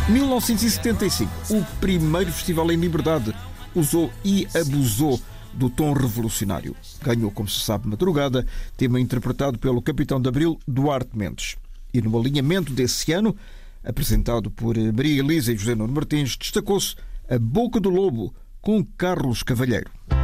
1975, o primeiro festival em liberdade, usou e abusou do tom revolucionário. Ganhou, como se sabe, Madrugada, tema interpretado pelo capitão de Abril, Duarte Mendes. E no alinhamento desse ano, apresentado por Maria Elisa e José Nuno Martins, destacou-se A Boca do Lobo, com Carlos Cavalheiro.